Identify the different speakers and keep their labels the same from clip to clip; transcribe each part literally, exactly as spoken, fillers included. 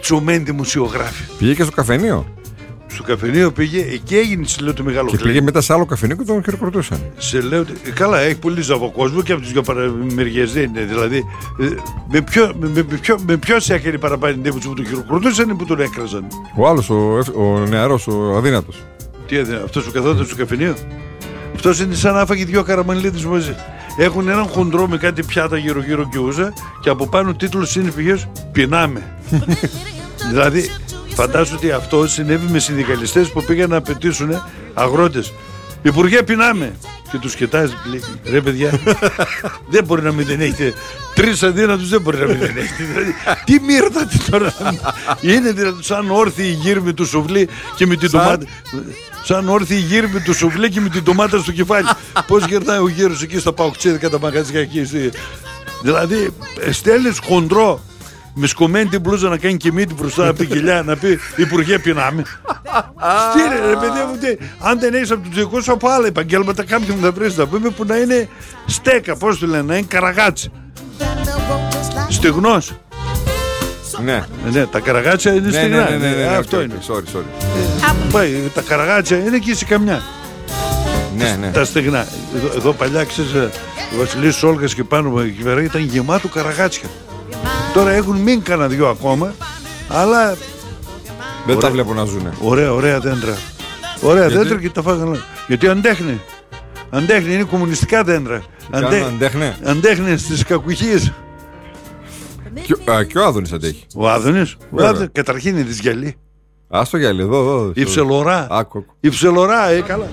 Speaker 1: πετσωμένοι δημοσιογράφοι.
Speaker 2: Πήγε και στο καφενείο.
Speaker 1: Στο καφενείο πήγε, εκεί έγινε, σε λέω, το μεγάλο
Speaker 2: Και
Speaker 1: κλικ.
Speaker 2: πήγε μετά σε άλλο καφενείο και τον χειροκροτούσαν.
Speaker 1: Σε λέω, ότι- καλά, έχει πολύ ζαβό κόσμο και από τις δύο μεριές δεν είναι. Δηλαδή, ε, με ποιο, με, με, ποιο, με ποιο σε έκανε παραπάνω εντύπωση που τον χειροκροτούσαν ή που τον έκραζαν.
Speaker 2: Ο άλλος, ο, ευ- ο νεαρός, ο αδύνατος.
Speaker 1: Τι έδινε, αυτός που καθόταν στο καφενείο. Αυτός είναι σαν να άφαγε δύο καραμανλίδες μαζί. Έχουν έναν χοντρό με κάτι πιάτα γύρω-γύρω και ούζα και από πάνω τίτλος είναι πηγές «Πεινάμε». Δηλαδή, φαντάζομαι ότι αυτό συνέβη με συνδικαλιστές που πήγαν να απαιτήσουν αγρότες. Υπουργέ, πεινάμε. Και τους κοιτάζει, λέει, ρε παιδιά, δεν μπορεί να μην δεν έχετε. Τρεις αδύνατους δεν μπορεί να μην δεν έχετε. Δηλαδή, τι μύρτατε τώρα. Είναι δηλαδή σαν όρθιοι γύρι με το σουβλί και με την
Speaker 2: Σαν?
Speaker 1: ντομάτα. Σαν όρθιοι γύρι με το σουβλί και με την ντομάτα στο κεφάλι. Πώς γυρνάει ο γύρος εκεί στα παουξίδικα τα μαγαζιά εκεί. στη- Δηλαδή, στέλνεις χοντρό με σκομμένη την μπλούζα να κάνει και μύτη μπροστά από την κοιλιά να πει Υπουργέ, πεινάμε. Στείλε, ρε παιδί μου, τι, αν δεν έχεις από τους δικούς σου από άλλα επαγγέλματα, κάποιον θα βρεις να πούμε που να είναι στέκα, πώς το λένε, να είναι καραγάτσι. Στεγνός.
Speaker 2: Ναι.
Speaker 1: Ε, Ναι, τα καραγάτσια είναι
Speaker 2: Ναι, ναι,
Speaker 1: στεγνά.
Speaker 2: ναι, ναι, ναι,
Speaker 1: Ε,
Speaker 2: ναι,
Speaker 1: Αυτό
Speaker 2: okay,
Speaker 1: είναι.
Speaker 2: okay, sorry, sorry.
Speaker 1: Πάει, τα καραγάτσια είναι εκεί σε καμιά.
Speaker 2: Ναι, ναι.
Speaker 1: Τα στεγνά. Εδώ, εδώ παλιά ξέρεις, ο Βασιλής Σόλγας και πάνω από εκεί πέρα ήταν γεμάτο καραγάτσια. Τώρα έχουν μείνει κανένα δυο ακόμα, αλλά
Speaker 2: Δεν τα
Speaker 1: Ωραία.
Speaker 2: βλέπω να ζουνε.
Speaker 1: ωραία, ωραία δέντρα. Ωραία
Speaker 2: Γιατί?
Speaker 1: δέντρα και τα φάγανε. Γιατί αντέχνει. Αντέχνει, είναι κομμουνιστικά δέντρα.
Speaker 2: Κάνουν αντέχνε.
Speaker 1: Αντέχνει στις κακουχίες.
Speaker 2: Και, ο- α, και ο Άδωνης αντέχει.
Speaker 1: Ο Άδωνης, ο
Speaker 2: Βέβαια.
Speaker 1: Άδωνης, καταρχήν είναι της γυαλί.
Speaker 2: Ας το γυαλί, εδώ, εδώ.
Speaker 1: Η ψελορά.
Speaker 2: Άκου, άκου.
Speaker 1: Η ψελορά, ε, καλά.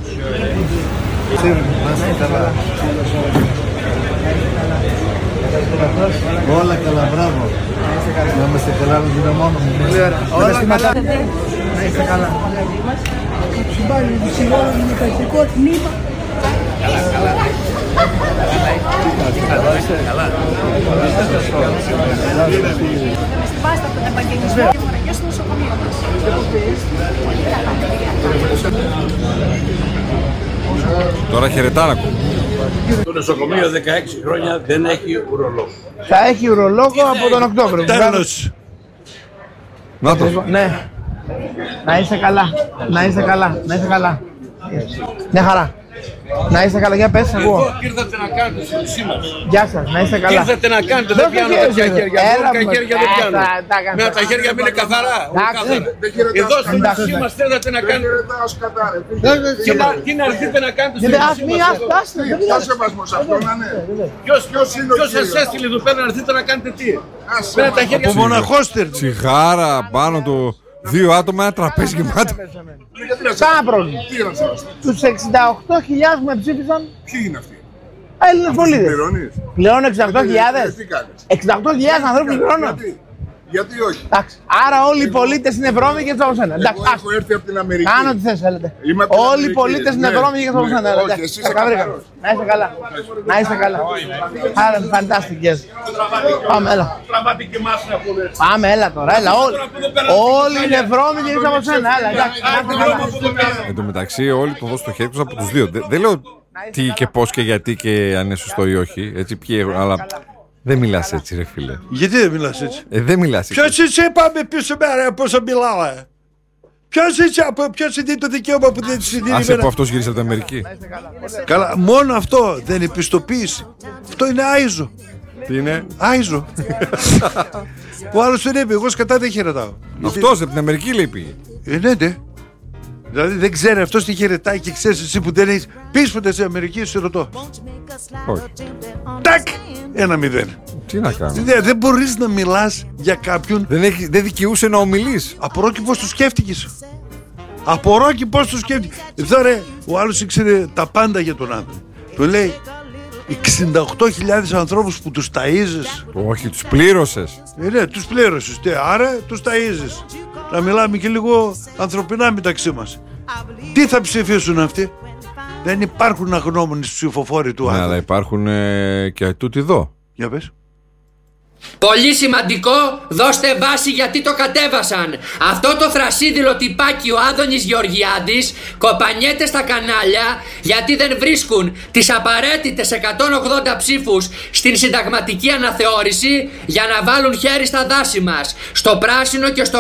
Speaker 3: Όλα καλά, μπράβο. Να είμαστε καλά, να δίνω μόνο μου. Όλα καλά. Να είστε καλά.
Speaker 4: Βάστε από τον επαγγελισμό και στο νοσοκομείο μας.
Speaker 2: Τώρα χαιρετάρα.
Speaker 5: Το νοσοκομείο δεκαέξι χρόνια δεν έχει ουρολόγο.
Speaker 3: Θα έχει ουρολόγο από τον Οκτώβριο.
Speaker 1: Τέλος.
Speaker 2: Να το.
Speaker 3: Ναι. Να είστε καλά. Να είστε καλά. Να είστε καλά. Μια χαρά. Να είστε καλά. Για πες, εγώ.
Speaker 5: Εδώ ήρθατε να κάνετε στην σήμερα.
Speaker 3: Γεια σας. Να είστε καλά.
Speaker 5: Ήρθατε να κάνετε, δεν
Speaker 3: Δώστε
Speaker 5: πιάνω
Speaker 3: χέρια,
Speaker 5: τέτοια χέρια.
Speaker 3: έλα,
Speaker 5: Δώκα
Speaker 3: μου.
Speaker 5: χέρια δεν
Speaker 3: Ε,
Speaker 5: πιάνω.
Speaker 3: τα- τα έκανα.
Speaker 5: Με τα χέρια μου είναι καθαρά.
Speaker 3: Εντάξει.
Speaker 5: Εδώ στο
Speaker 3: Εντάξει.
Speaker 5: νησί μας θέλατε να κάνετε. Και να- Και να έρθετε να κάνετε στο
Speaker 3: Γιατί ας
Speaker 5: νησί
Speaker 3: μην
Speaker 5: μας.
Speaker 3: αφτάσετε. δεν πειράζει.
Speaker 5: Ποιος- Ποιος σας έστειλε εδώ πέρα να έρθετε να κάνετε τι. Με τα χέρια
Speaker 1: Από
Speaker 5: σας.
Speaker 1: μοναχόστερ.
Speaker 2: Τσιγάρα πάνω του. Δύο άτομα, ένα τραπέζι γεμάτο.
Speaker 3: Κάνα πρόβλημα. Τους εξήντα οκτώ χιλιάδες που με ψήφισαν
Speaker 6: Ποιοι είναι αυτοί,
Speaker 3: Έλληνες πολίτες.
Speaker 6: πληρώνεις?
Speaker 3: Πληρώνω εξήντα οκτώ χιλιάδες.
Speaker 6: Τι κάνεις?
Speaker 3: εξήντα οκτώ χιλιάδες ανθρώπους πληρώνω.
Speaker 6: Γιατί, γιατί όχι.
Speaker 3: Εντάξει. Άρα όλοι οι πολίτες είναι βρώμικοι και από σένα. Εντάξει.
Speaker 6: Εγώ
Speaker 3: άστο.
Speaker 6: έχω έρθει από την Αμερική.
Speaker 3: Κάνω ό,τι θες θέλετε.
Speaker 6: Είμαι από την
Speaker 3: Όλοι οι
Speaker 6: Αμερική.
Speaker 3: πολίτες είναι
Speaker 6: Ναι,
Speaker 3: βρώμικοι και από
Speaker 6: ναι.
Speaker 3: σένα.
Speaker 6: Όχι,
Speaker 3: Εντάξει.
Speaker 6: εσύ είσαι
Speaker 3: Τα βρήκα.
Speaker 6: καθαρός.
Speaker 3: Να είστε καλά. Να είστε καλά. Άρα fantastic, yes. Πάμε, έλα.
Speaker 5: Τραβάτε και εμάς να πούμε.
Speaker 3: Πάμε, έλα τώρα. Έλα. Όλοι, όλοι είναι βρώμικοι και από σένα. Έλα, εντάξει. Να είστε καλά.
Speaker 2: Εν τω μεταξύ, όλοι το δώσουν το χέρι του από του δύο. Δεν, δεν λέω τι και πώ και γιατί και αν είναι σωστό ή όχι. Έτσι, ποιοι, αλλά δεν μιλά έτσι, ρε φίλε.
Speaker 1: Γιατί δεν μιλάς έτσι.
Speaker 2: Ε, δεν μιλά έτσι.
Speaker 1: Ποιος είσαι, πάμε πίσω μέρα πώς μιλάω. ε? Ποιος είσαι, από ποιος είναι το δικαίωμα που δεν της δίνει
Speaker 2: Άσε
Speaker 1: εμένα.
Speaker 2: που αυτό γύρισε από την Αμερική.
Speaker 1: Καλά, μόνο αυτό δεν είναι πιστοποίηση. Αυτό είναι άιζο.
Speaker 2: Τι είναι.
Speaker 1: Άιζο. Ο άλλος δεν είπε, εγώ σκατά δεν χαιρετάω.
Speaker 2: Αυτό από την Αμερική λέει πήγε.
Speaker 1: Ε, ναι, ναι. Δηλαδή δεν ξέρει αυτός τι χαιρετάει και ξέρεις εσύ που δεν έχεις. Πεις ποτέ στην Αμερική, σε ρωτώ.
Speaker 2: Όχι.
Speaker 1: Τάκ! Ένα μηδέν.
Speaker 2: Τι να κάνω.
Speaker 1: Δεν, δεν μπορείς να μιλάς για κάποιον.
Speaker 2: Δεν, έχει, δεν δικαιούσε να ομιλεί.
Speaker 1: Απορώ και πώς το σκέφτηκες. Απορώ και πώς το σκέφτηκες. Εδώ ρε, ο άλλος ήξερε τα πάντα για τον άνθρωπο. Του λέει εξήντα οκτώ χιλιάδες ανθρώπους που τους ταΐζεις.
Speaker 2: Όχι, του πλήρωσε.
Speaker 1: Ε, ναι, τους πλήρωσες. Τι, άρα τους ταΐζεις. Να μιλάμε και λίγο ανθρωπινά μεταξύ μας. Τι θα ψηφίσουν αυτοί. Δεν υπάρχουν αγνώμονες ψηφοφόροι του
Speaker 2: Ναι,
Speaker 1: άλλου.
Speaker 2: αλλά υπάρχουν ε, και τούτοι εδώ.
Speaker 1: Για πες.
Speaker 7: Πολύ σημαντικό, δώστε βάση γιατί το κατέβασαν. Αυτό το θρασίδηλο τυπάκι ο Άδωνης Γεωργιάδης κοπανιέται στα κανάλια γιατί δεν βρίσκουν τις απαραίτητες εκατόν ογδόντα ψήφους στην συνταγματική αναθεώρηση για να βάλουν χέρι στα δάση μας, στο πράσινο και στο